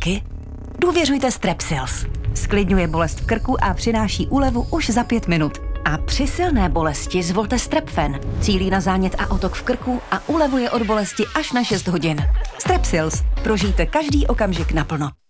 Taky? Důvěřujte Strepsils. Sklidňuje bolest v krku a přináší úlevu už za 5 minut. A při silné bolesti zvolte Strepfen. Cílí na zánět a otok v krku a ulevuje od bolesti až na 6 hodin. Strepsils. Prožijte každý okamžik naplno.